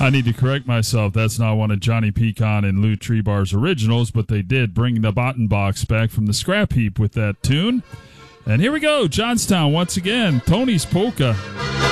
I need to correct myself. That's not one of Johnny Pecan and Lou Trebar's originals, but they did bring the Bottom Box back from the scrap heap with that tune. And here we go, Johnstown once again, Tony's Polka.